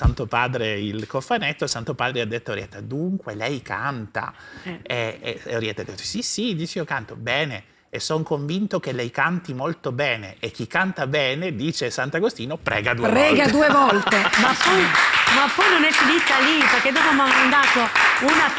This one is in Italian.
Santo Padre il cofanetto, il Santo Padre ha detto a Orietta, dunque lei canta? E Orietta ha detto, sì, dice io canto bene e sono convinto che lei canti molto bene e chi canta bene, dice Sant'Agostino, prega due volte. Prega due volte. Ma poi non è finita lì, perché dopo mi ha mandato una